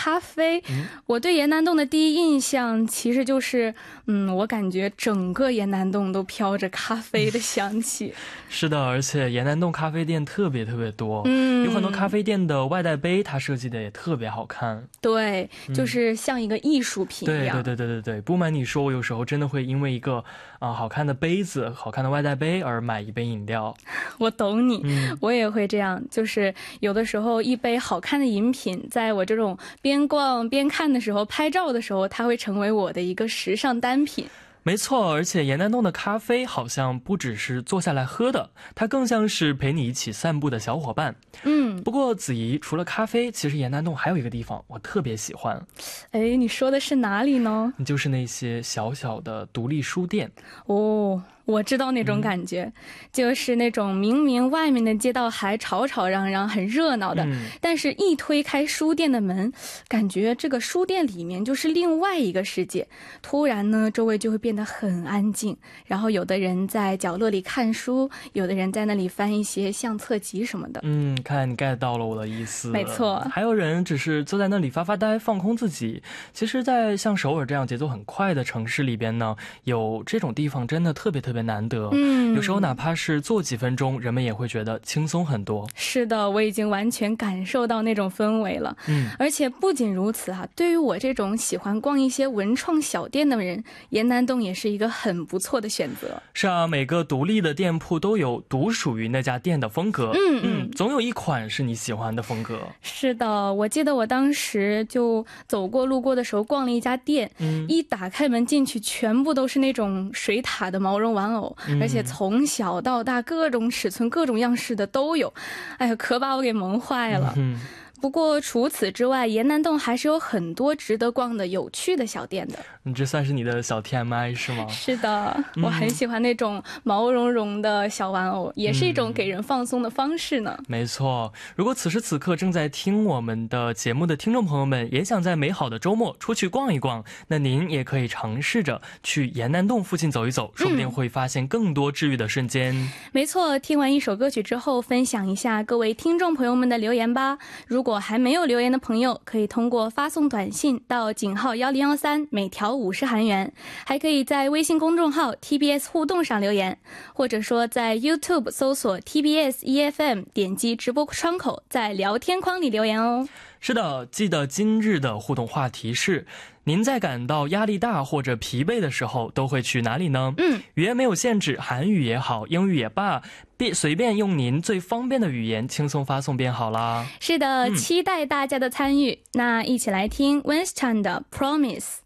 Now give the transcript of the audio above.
咖啡，我对延南洞的第一印象其实就是我感觉整个延南洞都飘着咖啡的香气。 是的，而且延南洞咖啡店特别多，有很多咖啡店的外带杯它设计的也特别好看。 对，就是像一个艺术品一样。 对，不瞒你说，我有时候真的会因为一个好看的杯子、好看的外带杯而买一杯饮料。 我懂你，我也会这样，就是有的时候一杯好看的饮品，在我这种边逛边看的时候，拍照的时候，它会成为我的一个时尚单品。 没错，而且延南洞的咖啡好像不只是坐下来喝的，它更像是陪你一起散步的小伙伴。不过子怡，除了咖啡，其实延南洞还有一个地方我特别喜欢。 哎，你说的是哪里呢？ 就是那些小小的独立书店。 哦，我知道那种感觉，就是那种明明外面的街道还吵吵嚷嚷很热闹的，但是一推开书店的门，感觉这个书店里面就是另外一个世界。突然呢，周围就会变得很安静，然后有的人在角落里看书，有的人在那里翻一些相册集什么的。 看来你 get 到了我的意思。 没错， 还有人只是坐在那里发发呆放空自己。其实在像首尔这样节奏很快的城市里边呢，有这种地方真的特别难得。有时候哪怕是坐几分钟，人们也会觉得轻松很多。 是的，我已经完全感受到那种氛围了。而且不仅如此对于我这种喜欢逛一些文创小店的人，延南洞也是一个很不错的选择。 是啊，每个独立的店铺都有独属于那家店的风格。总有一款是你喜欢的风格。是的，我记得我当时就走过路过的时候逛了一家店，一打开门进去，全部都是那种水獭的毛绒玩偶，而且从小到大各种尺寸各种样式的都有。哎呀，可把我给萌坏了。不过除此之外，延南洞还是有很多值得逛的有趣的小店的。 你这算是你的小 TMI 是吗？ 是的，我很喜欢那种毛茸茸的小玩偶，也是一种给人放松的方式呢。 没错，如果此时此刻正在听我们的节目的听众朋友们也想在美好的周末出去逛一逛，那您也可以尝试着去延南洞附近走一走，说不定会发现更多治愈的瞬间。没错，听完一首歌曲之后，分享一下各位听众朋友们的留言吧。如果还没有留言的朋友，可以通过发送短信到井号1013，每条50韩元，还可以在微信公众号 TBS 互动上留言，或者说在 YouTube 搜索 TBS EFM， 点击直播窗口，在聊天框里留言哦。是的，记得今日的互动话题是，您在感到压力大或者疲惫的时候都会去哪里呢？语言没有限制，韩语也好，英语也罢，随便用您最方便的语言轻松发送便好啦。是的，期待大家的参与。那一起来听 Winston 的 Promise。